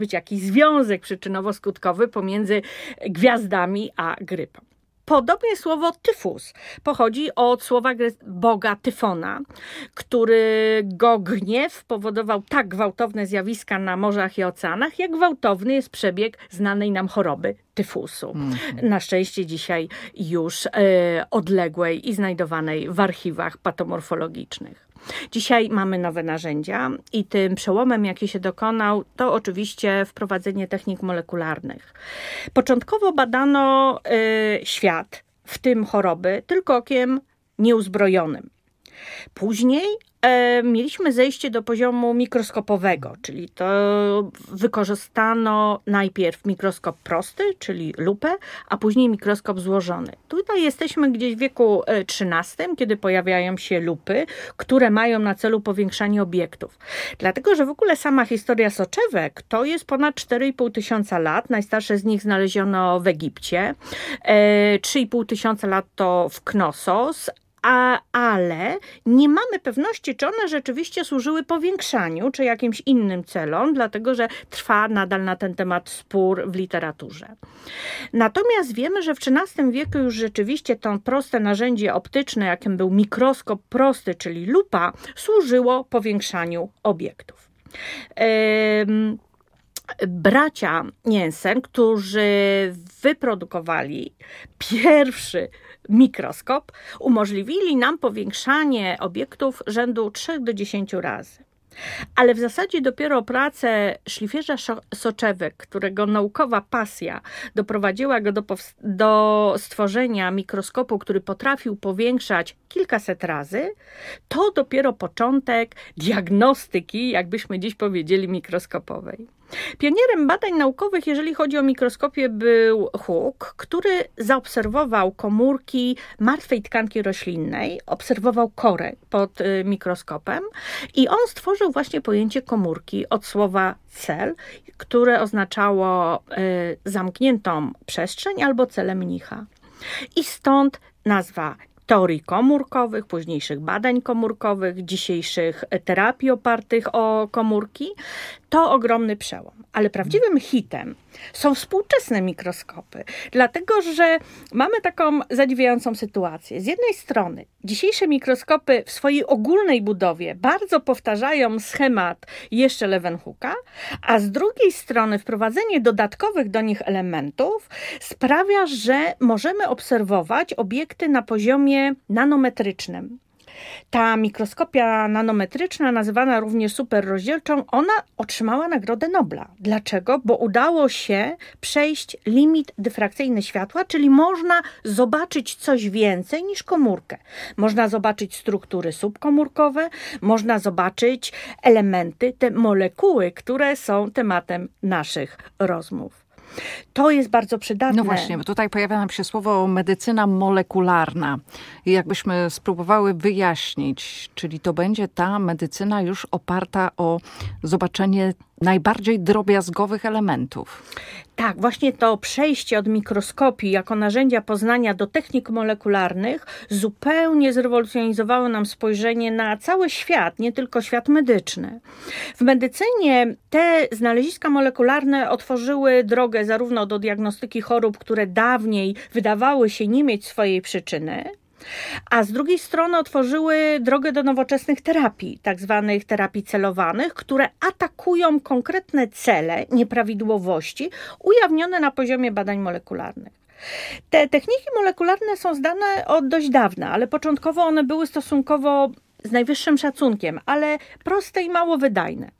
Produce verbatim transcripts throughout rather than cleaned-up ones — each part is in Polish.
być jakiś związek przyczynowo-skutkowy pomiędzy gwiazdami a grypą. Podobnie słowo tyfus pochodzi od słowa boga Tyfona, którego gniew powodował tak gwałtowne zjawiska na morzach i oceanach, jak gwałtowny jest przebieg znanej nam choroby tyfusu. Mm. Na szczęście dzisiaj już e, odległej i znajdowanej w archiwach patomorfologicznych. Dzisiaj mamy nowe narzędzia i tym przełomem, jaki się dokonał, to oczywiście wprowadzenie technik molekularnych. Początkowo badano y, świat, w tym choroby, tylko okiem nieuzbrojonym. Później e, mieliśmy zejście do poziomu mikroskopowego, czyli to wykorzystano najpierw mikroskop prosty, czyli lupę, a później mikroskop złożony. Tutaj jesteśmy gdzieś w wieku trzynastym, kiedy pojawiają się lupy, które mają na celu powiększanie obiektów. Dlatego, że w ogóle sama historia soczewek to jest ponad cztery i pół tysiąca lat. Najstarsze z nich znaleziono w Egipcie. E, trzy i pół tysiąca lat to w Knossos. A, ale nie mamy pewności, czy one rzeczywiście służyły powiększaniu, czy jakimś innym celom, dlatego że trwa nadal na ten temat spór w literaturze. Natomiast wiemy, że w trzynastym wieku już rzeczywiście to proste narzędzie optyczne, jakim był mikroskop prosty, czyli lupa, służyło powiększaniu obiektów. Ym, Bracia Jensen, którzy wyprodukowali pierwszy mikroskop, umożliwili nam powiększanie obiektów rzędu trzy do dziesięciu razy. Ale w zasadzie dopiero pracę szlifierza soczewek, którego naukowa pasja doprowadziła go do, do stworzenia mikroskopu, który potrafił powiększać kilkaset razy, to dopiero początek diagnostyki, jakbyśmy dziś powiedzieli, mikroskopowej. Pionierem badań naukowych, jeżeli chodzi o mikroskopię, był Hooke, który zaobserwował komórki martwej tkanki roślinnej, obserwował korę pod mikroskopem i on stworzył właśnie pojęcie komórki od słowa cell, które oznaczało zamkniętą przestrzeń albo celę mnicha. I stąd nazwa teorii komórkowych, późniejszych badań komórkowych, dzisiejszych terapii opartych o komórki, to ogromny przełom. Ale prawdziwym hitem są współczesne mikroskopy, dlatego że mamy taką zadziwiającą sytuację. Z jednej strony dzisiejsze mikroskopy w swojej ogólnej budowie bardzo powtarzają schemat jeszcze Leeuwenhoeka, a z drugiej strony wprowadzenie dodatkowych do nich elementów sprawia, że możemy obserwować obiekty na poziomie nanometrycznym. Ta mikroskopia nanometryczna, nazywana również superrozdzielczą, ona otrzymała Nagrodę Nobla. Dlaczego? Bo udało się przejść limit dyfrakcyjny światła, czyli można zobaczyć coś więcej niż komórkę. Można zobaczyć struktury subkomórkowe, można zobaczyć elementy, te molekuły, które są tematem naszych rozmów. To jest bardzo przydatne. No właśnie, bo tutaj pojawia nam się słowo medycyna molekularna. I jakbyśmy spróbowały wyjaśnić, czyli to będzie ta medycyna już oparta o zobaczenie najbardziej drobiazgowych elementów. Tak, właśnie to przejście od mikroskopii jako narzędzia poznania do technik molekularnych zupełnie zrewolucjonizowało nam spojrzenie na cały świat, nie tylko świat medyczny. W medycynie te znaleziska molekularne otworzyły drogę zarówno do diagnostyki chorób, które dawniej wydawały się nie mieć swojej przyczyny, a z drugiej strony otworzyły drogę do nowoczesnych terapii, tak zwanych terapii celowanych, które atakują konkretne cele, nieprawidłowości ujawnione na poziomie badań molekularnych. Te techniki molekularne są znane od dość dawna, ale początkowo one były stosunkowo z najwyższym szacunkiem, ale proste i mało wydajne.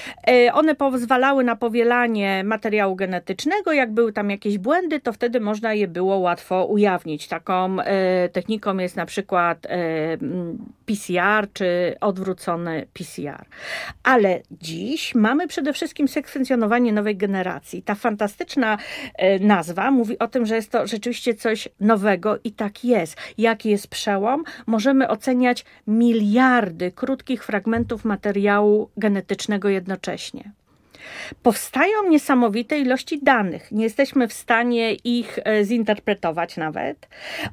One pozwalały na powielanie materiału genetycznego. Jak były tam jakieś błędy, to wtedy można je było łatwo ujawnić. Taką techniką jest na przykład P C R czy odwrócony P C R. Ale dziś mamy przede wszystkim sekwencjonowanie nowej generacji. Ta fantastyczna nazwa mówi o tym, że jest to rzeczywiście coś nowego i tak jest. Jaki jest przełom? Możemy oceniać miliardy krótkich fragmentów materiału genetycznego jednocześnie. Powstają niesamowite ilości danych. Nie jesteśmy w stanie ich zinterpretować nawet.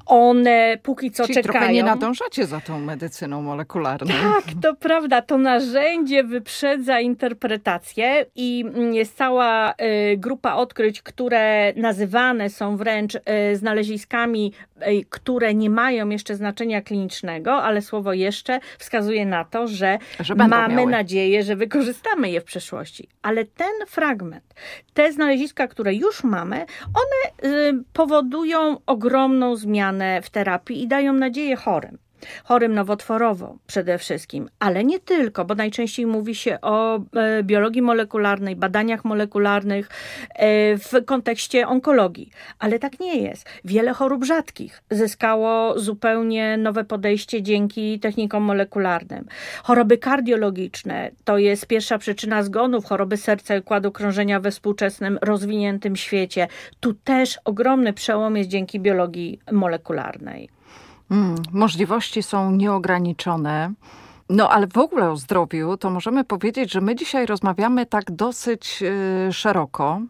One póki co Czyli czekają. trochę nie nadążacie za tą medycyną molekularną. Tak, to prawda. To narzędzie wyprzedza interpretację i jest cała grupa odkryć, które nazywane są wręcz znaleziskami, które nie mają jeszcze znaczenia klinicznego, ale słowo jeszcze wskazuje na to, że, że mamy miały. nadzieję, że wykorzystamy je w przyszłości. Ale ten fragment, te znaleziska, które już mamy, one y, powodują ogromną zmianę w terapii i dają nadzieję chorym. Chorym nowotworowo przede wszystkim, ale nie tylko, bo najczęściej mówi się o e, biologii molekularnej, badaniach molekularnych e, w kontekście onkologii, ale tak nie jest. Wiele chorób rzadkich zyskało zupełnie nowe podejście dzięki technikom molekularnym. Choroby kardiologiczne to jest pierwsza przyczyna zgonów, choroby serca i układu krążenia we współczesnym, rozwiniętym świecie. Tu też ogromny przełom jest dzięki biologii molekularnej. Hmm, możliwości są nieograniczone. No ale w ogóle o zdrowiu to możemy powiedzieć, że my dzisiaj rozmawiamy tak dosyć yy, szeroko,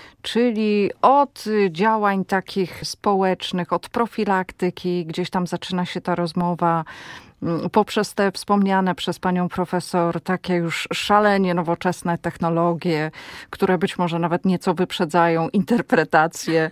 czyli od działań takich społecznych, od profilaktyki, gdzieś tam zaczyna się ta rozmowa, poprzez te wspomniane przez panią profesor takie już szalenie nowoczesne technologie, które być może nawet nieco wyprzedzają interpretację,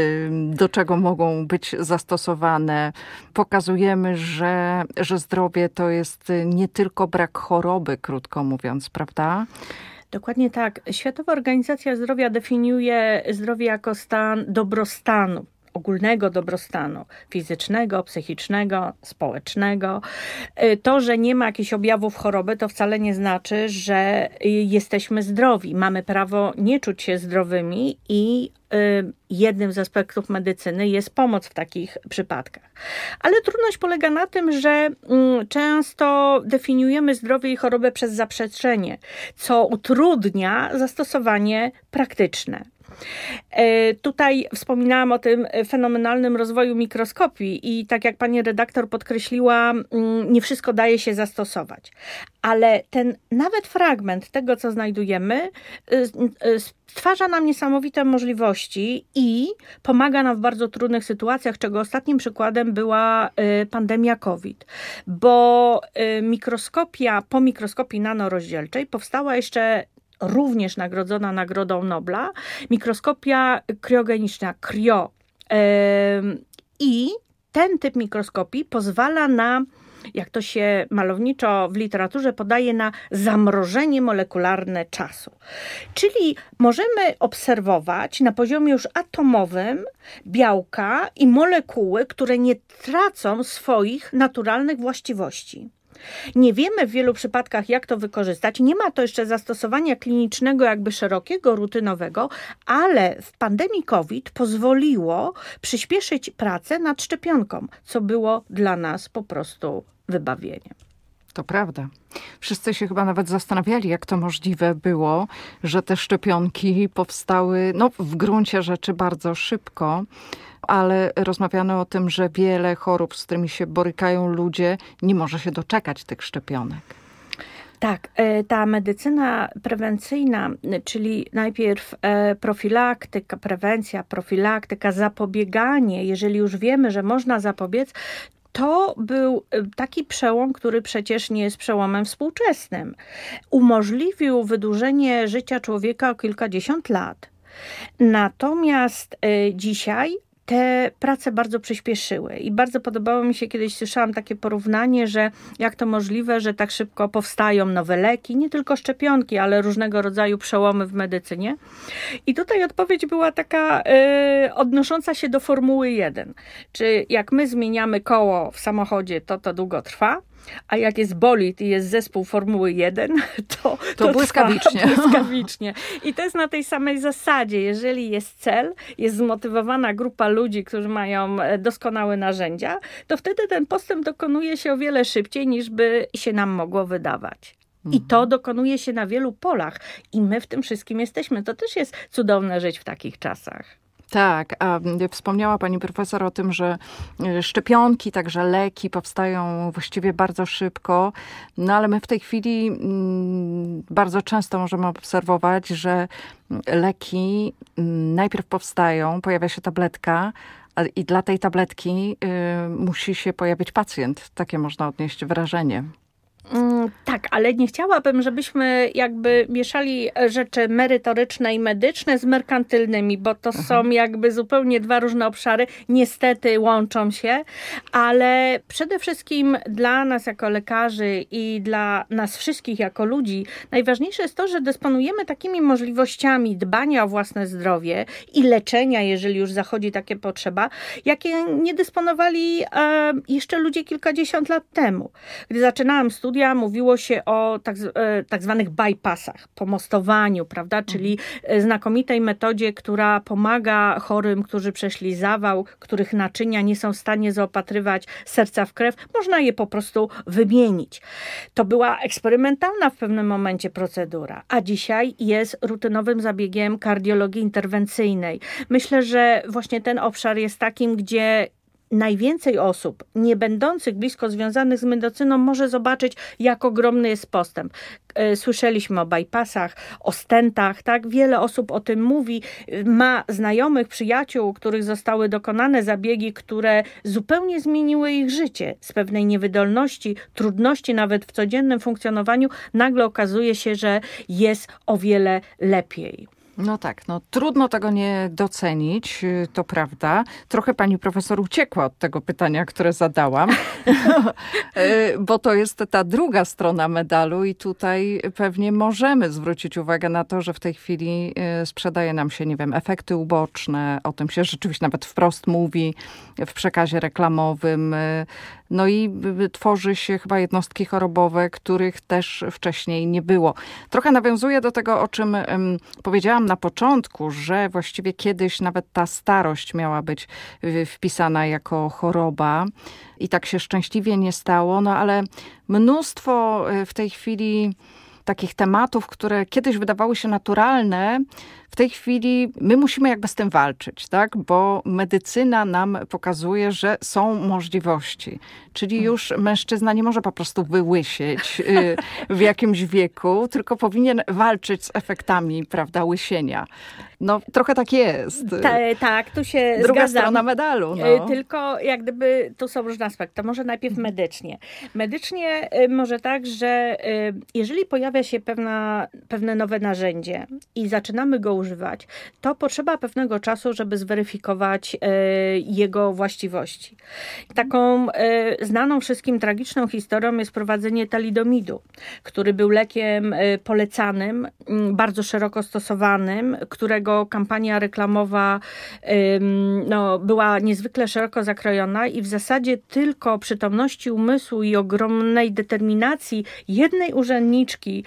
do czego mogą być zastosowane. Pokazujemy, że, że zdrowie to jest nie tylko brak choroby, krótko mówiąc, prawda? Dokładnie tak. Światowa Organizacja Zdrowia definiuje zdrowie jako stan dobrostanu. Ogólnego dobrostanu fizycznego, psychicznego, społecznego. To, że nie ma jakichś objawów choroby, to wcale nie znaczy, że jesteśmy zdrowi. Mamy prawo nie czuć się zdrowymi i jednym z aspektów medycyny jest pomoc w takich przypadkach. Ale trudność polega na tym, że często definiujemy zdrowie i chorobę przez zaprzeczenie, co utrudnia zastosowanie praktyczne. Tutaj wspominałam o tym fenomenalnym rozwoju mikroskopii i tak jak pani redaktor podkreśliła, nie wszystko daje się zastosować. Ale ten nawet fragment tego, co znajdujemy, stwarza nam niesamowite możliwości i pomaga nam w bardzo trudnych sytuacjach, czego ostatnim przykładem była pandemia COVID. Bo mikroskopia po mikroskopii nanorozdzielczej powstała jeszcze również nagrodzona Nagrodą Nobla, mikroskopia kriogeniczna, krio. I ten typ mikroskopii pozwala na, jak to się malowniczo w literaturze podaje, na zamrożenie molekularne czasu. Czyli możemy obserwować na poziomie już atomowym białka i molekuły, które nie tracą swoich naturalnych właściwości. Nie wiemy w wielu przypadkach, jak to wykorzystać. Nie ma to jeszcze zastosowania klinicznego, jakby szerokiego, rutynowego, ale w pandemii COVID pozwoliło przyspieszyć pracę nad szczepionką, co było dla nas po prostu wybawieniem. To prawda. Wszyscy się chyba nawet zastanawiali, jak to możliwe było, że te szczepionki powstały no, w gruncie rzeczy bardzo szybko. Ale rozmawiano o tym, że wiele chorób, z którymi się borykają ludzie, nie może się doczekać tych szczepionek. Tak, ta medycyna prewencyjna, czyli najpierw profilaktyka, prewencja, profilaktyka, zapobieganie, jeżeli już wiemy, że można zapobiec, to był taki przełom, który przecież nie jest przełomem współczesnym. Umożliwił wydłużenie życia człowieka o kilkadziesiąt lat. Natomiast dzisiaj te prace bardzo przyspieszyły i bardzo podobało mi się, kiedyś słyszałam takie porównanie, że jak to możliwe, że tak szybko powstają nowe leki, nie tylko szczepionki, ale różnego rodzaju przełomy w medycynie. I tutaj odpowiedź była taka yy, odnosząca się do Formuły jeden. Czy jak my zmieniamy koło w samochodzie, to to długo trwa? A jak jest bolid i jest zespół Formuły jeden, to, to, to błyskawicznie. błyskawicznie. I to jest na tej samej zasadzie. Jeżeli jest cel, jest zmotywowana grupa ludzi, którzy mają doskonałe narzędzia, to wtedy ten postęp dokonuje się o wiele szybciej, niż by się nam mogło wydawać. I to dokonuje się na wielu polach. I my w tym wszystkim jesteśmy. To też jest cudowne żyć w takich czasach. Tak, a wspomniała pani profesor o tym, że szczepionki, także leki powstają właściwie bardzo szybko, no ale my w tej chwili bardzo często możemy obserwować, że leki najpierw powstają, pojawia się tabletka, i dla tej tabletki y, musi się pojawić pacjent. Takie można odnieść wrażenie. Mm, tak, ale nie chciałabym, żebyśmy jakby mieszali rzeczy merytoryczne i medyczne z merkantylnymi, bo to mhm. są jakby zupełnie dwa różne obszary. Niestety łączą się, ale przede wszystkim dla nas jako lekarzy i dla nas wszystkich jako ludzi najważniejsze jest to, że dysponujemy takimi możliwościami dbania o własne zdrowie i leczenia, jeżeli już zachodzi takie potrzeba, jakie nie dysponowali e, jeszcze ludzie kilkadziesiąt lat temu. Gdy zaczynałam studia, mówiło się o tak, tak zwanych bypassach, pomostowaniu, prawda, czyli znakomitej metodzie, która pomaga chorym, którzy przeszli zawał, których naczynia nie są w stanie zaopatrywać serca w krew, można je po prostu wymienić. To była eksperymentalna w pewnym momencie procedura, a dzisiaj jest rutynowym zabiegiem kardiologii interwencyjnej. Myślę, że właśnie ten obszar jest takim, gdzie najwięcej osób nie będących blisko związanych z medycyną może zobaczyć, jak ogromny jest postęp. Słyszeliśmy o bypassach, o stentach, tak? Wiele osób o tym mówi. Ma znajomych, przyjaciół, których zostały dokonane zabiegi, które zupełnie zmieniły ich życie. Z pewnej niewydolności, trudności nawet w codziennym funkcjonowaniu, nagle okazuje się, że jest o wiele lepiej. No tak, no trudno tego nie docenić, to prawda. Trochę pani profesor uciekła od tego pytania, które zadałam, bo to jest ta druga strona medalu i tutaj pewnie możemy zwrócić uwagę na to, że w tej chwili sprzedaje nam się, nie wiem, efekty uboczne, o tym się rzeczywiście nawet wprost mówi w przekazie reklamowym. No i tworzy się chyba jednostki chorobowe, których też wcześniej nie było. Trochę nawiązuję do tego, o czym um, powiedziałam na początku, że właściwie kiedyś nawet ta starość miała być wpisana jako choroba i tak się szczęśliwie nie stało, no ale mnóstwo w tej chwili takich tematów, które kiedyś wydawały się naturalne, w tej chwili my musimy jakby z tym walczyć, tak? Bo medycyna nam pokazuje, że są możliwości. Czyli już mężczyzna nie może po prostu wyłysieć w jakimś wieku, tylko powinien walczyć z efektami, prawda, łysienia. No trochę tak jest. Ta, tak, tu się Druga zgadzam. strona medalu. No. Tylko jak gdyby tu są różne aspekty. To może najpierw medycznie. Medycznie może tak, że jeżeli pojawia się pewna, pewne nowe narzędzie i zaczynamy go używać, to potrzeba pewnego czasu, żeby zweryfikować jego właściwości. Taką znaną wszystkim tragiczną historią jest prowadzenie talidomidu, który był lekiem polecanym, bardzo szeroko stosowanym, którego kampania reklamowa no, była niezwykle szeroko zakrojona i w zasadzie tylko przytomności umysłu i ogromnej determinacji jednej urzędniczki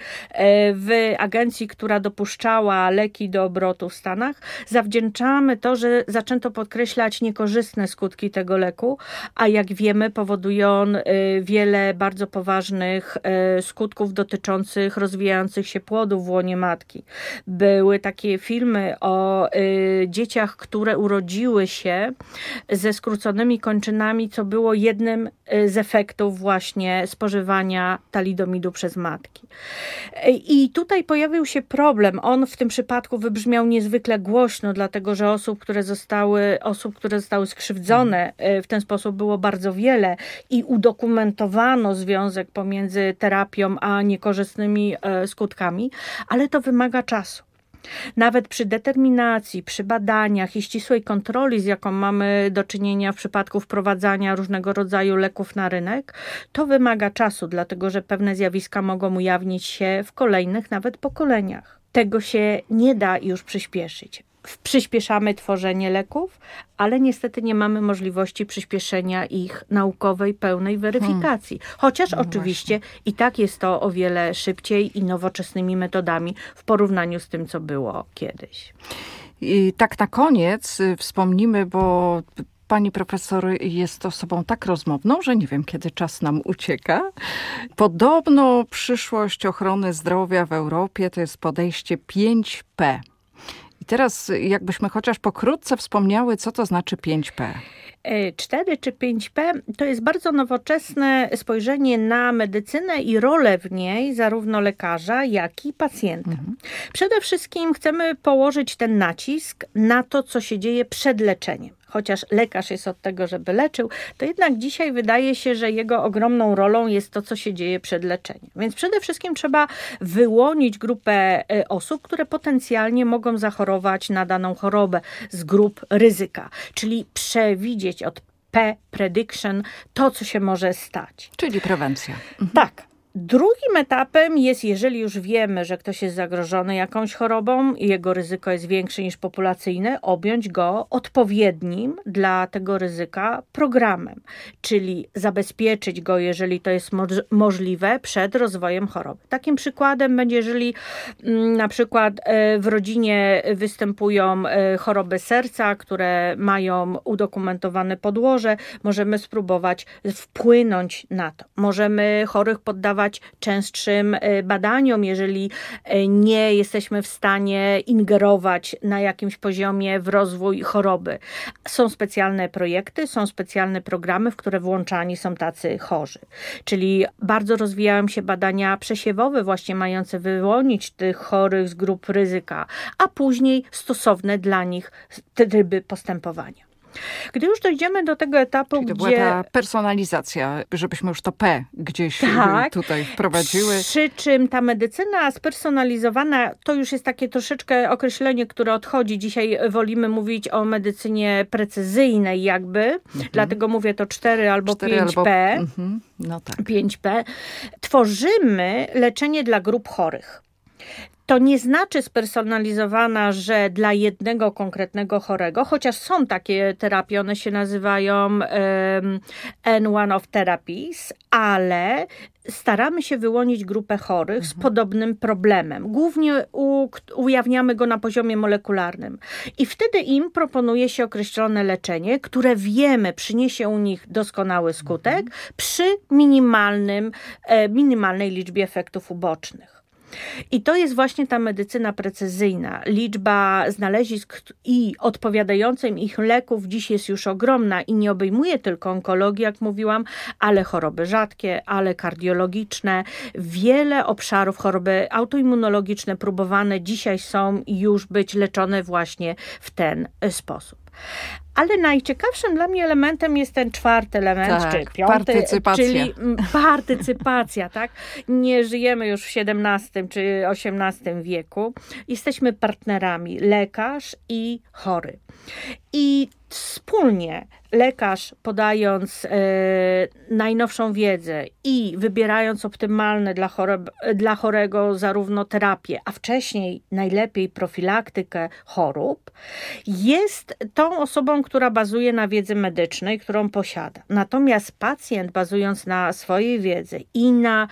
w agencji, która dopuszczała leki do obrotu w Stanach, zawdzięczamy to, że zaczęto podkreślać niekorzystne skutki tego leku, a jak wiemy powoduje on wiele bardzo poważnych skutków dotyczących rozwijających się płodów w łonie matki. Były takie filmy o dzieciach, które urodziły się ze skróconymi kończynami, co było jednym z efektów właśnie spożywania talidomidu przez matki. I tutaj pojawił się problem. On w tym przypadku wybrzmiał niezwykle głośno, dlatego że osób, które zostały, osób, które zostały skrzywdzone w ten sposób było bardzo wiele i udokumentowano związek pomiędzy terapią a niekorzystnymi skutkami, ale to wymaga czasu. Nawet przy determinacji, przy badaniach i ścisłej kontroli, z jaką mamy do czynienia w przypadku wprowadzania różnego rodzaju leków na rynek, to wymaga czasu, dlatego że pewne zjawiska mogą ujawnić się w kolejnych nawet pokoleniach. Tego się nie da już przyspieszyć. Przyspieszamy tworzenie leków, ale niestety nie mamy możliwości przyspieszenia ich naukowej, pełnej weryfikacji. Chociaż no oczywiście właśnie. I tak jest to o wiele szybciej i nowoczesnymi metodami w porównaniu z tym, co było kiedyś. I tak na koniec wspomnimy, bo pani profesor jest osobą tak rozmowną, że nie wiem, kiedy czas nam ucieka. Podobno przyszłość ochrony zdrowia w Europie to jest podejście pięć P. I teraz jakbyśmy chociaż pokrótce wspomniały, co to znaczy pięć P. cztery czy pięć P to jest bardzo nowoczesne spojrzenie na medycynę i rolę w niej zarówno lekarza, jak i pacjenta. Mhm. Przede wszystkim chcemy położyć ten nacisk na to, co się dzieje przed leczeniem. Chociaż lekarz jest od tego, żeby leczył, to jednak dzisiaj wydaje się, że jego ogromną rolą jest to, co się dzieje przed leczeniem. Więc przede wszystkim trzeba wyłonić grupę osób, które potencjalnie mogą zachorować na daną chorobę z grup ryzyka, czyli przewidzieć od P, prediction, to, co się może stać. Czyli prewencja. Mhm. Tak. Drugim etapem jest, jeżeli już wiemy, że ktoś jest zagrożony jakąś chorobą i jego ryzyko jest większe niż populacyjne, objąć go odpowiednim dla tego ryzyka programem, czyli zabezpieczyć go, jeżeli to jest mo- możliwe, przed rozwojem choroby. Takim przykładem będzie, jeżeli m, na przykład e, w rodzinie występują e, choroby serca, które mają udokumentowane podłoże, możemy spróbować wpłynąć na to. Możemy chorych poddawać częstszym badaniom, jeżeli nie jesteśmy w stanie ingerować na jakimś poziomie w rozwój choroby. Są specjalne projekty, są specjalne programy, w które włączani są tacy chorzy. Czyli bardzo rozwijają się badania przesiewowe, właśnie mające wyłonić tych chorych z grup ryzyka, a później stosowne dla nich tryby postępowania. Gdy już dojdziemy do tego etapu, Czyli to gdzie... była ta personalizacja, żebyśmy już to P gdzieś tak, tutaj wprowadziły. Przy czym ta medycyna spersonalizowana to już jest takie troszeczkę określenie, które odchodzi. Dzisiaj wolimy mówić o medycynie precyzyjnej jakby, mhm. dlatego mówię to cztery albo pięć P. Albo... Mhm. No tak. pięć P. Tworzymy leczenie dla grup chorych. To nie znaczy spersonalizowana, że dla jednego konkretnego chorego, chociaż są takie terapie, one się nazywają um, N one of therapies, ale staramy się wyłonić grupę chorych mhm. z podobnym problemem. Głównie u, ujawniamy go na poziomie molekularnym. I wtedy im proponuje się określone leczenie, które wiemy przyniesie u nich doskonały skutek mhm. przy minimalnym, e, minimalnej liczbie efektów ubocznych. I to jest właśnie ta medycyna precyzyjna. Liczba znalezisk i odpowiadających ich leków dziś jest już ogromna i nie obejmuje tylko onkologii, jak mówiłam, ale choroby rzadkie, ale kardiologiczne. Wiele obszarów, choroby autoimmunologiczne próbowane dzisiaj są już być leczone właśnie w ten sposób. Ale najciekawszym dla mnie elementem jest ten czwarty element, tak, czy piąty, partycypacja. czyli partycypacja, tak? Nie żyjemy już w siedemnastym czy osiemnastym wieku. Jesteśmy partnerami, lekarz i chory. I wspólnie lekarz, podając e, najnowszą wiedzę i wybierając optymalne dla, chore, dla chorego zarówno terapię, a wcześniej najlepiej profilaktykę chorób, jest tą osobą, która bazuje na wiedzy medycznej, którą posiada. Natomiast pacjent, bazując na swojej wiedzy i na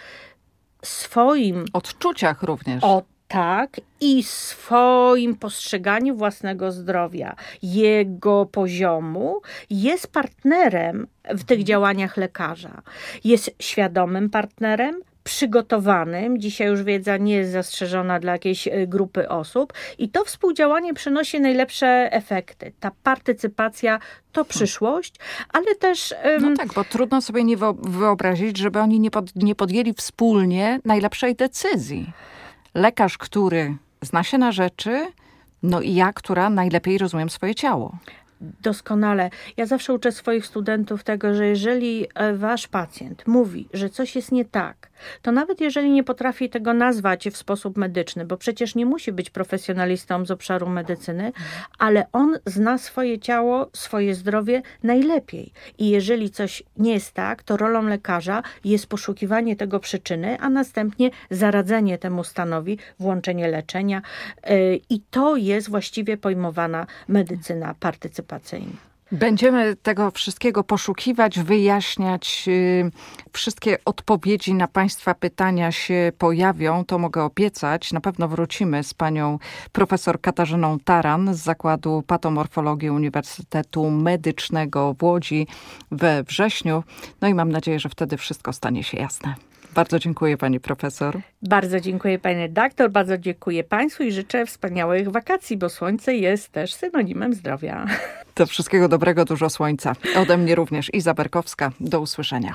swoim... odczuciach również. O, tak, i swoim postrzeganiu własnego zdrowia, jego poziomu, jest partnerem w tych działaniach lekarza. Jest świadomym partnerem, przygotowanym. Dzisiaj już wiedza nie jest zastrzeżona dla jakiejś grupy osób i to współdziałanie przynosi najlepsze efekty. Ta partycypacja to przyszłość, ale też... Um... No tak, bo trudno sobie nie wyobrazić, żeby oni nie, pod, nie podjęli wspólnie najlepszej decyzji. Lekarz, który zna się na rzeczy, no i ja, która najlepiej rozumiem swoje ciało. Doskonale. Ja zawsze uczę swoich studentów tego, że jeżeli wasz pacjent mówi, że coś jest nie tak, to nawet jeżeli nie potrafi tego nazwać w sposób medyczny, bo przecież nie musi być profesjonalistą z obszaru medycyny, ale on zna swoje ciało, swoje zdrowie najlepiej. I jeżeli coś nie jest tak, to rolą lekarza jest poszukiwanie tego przyczyny, a następnie zaradzenie temu stanowi, włączenie leczenia. I to jest właściwie pojmowana medycyna partycypacyjna. Będziemy tego wszystkiego poszukiwać, wyjaśniać. Wszystkie odpowiedzi na Państwa pytania się pojawią, to mogę obiecać. Na pewno wrócimy z panią profesor Katarzyną Taran z Zakładu Patomorfologii Uniwersytetu Medycznego w Łodzi we wrześniu. No i mam nadzieję, że wtedy wszystko stanie się jasne. Bardzo dziękuję pani profesor. Bardzo dziękuję pani redaktor, bardzo dziękuję państwu i życzę wspaniałych wakacji, bo słońce jest też synonimem zdrowia. Do wszystkiego dobrego, dużo słońca. Ode mnie również Iza Berkowska. Do usłyszenia.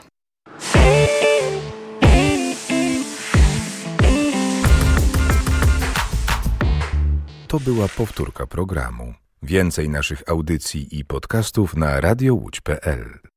To była powtórka programu. Więcej naszych audycji i podcastów na radio łódź kropka pe el.